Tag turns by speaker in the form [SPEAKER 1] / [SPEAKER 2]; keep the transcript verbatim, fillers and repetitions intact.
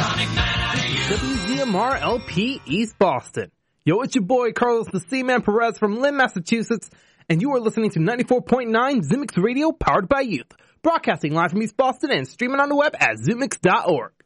[SPEAKER 1] W Z M R L P East Boston. Yo, it's your boy Carlos the Seaman Perez from Lynn, Massachusetts, and you are listening to ninety-four point nine Zoomix Radio, powered by youth, broadcasting live from East Boston and streaming on the web at zoomix dot org.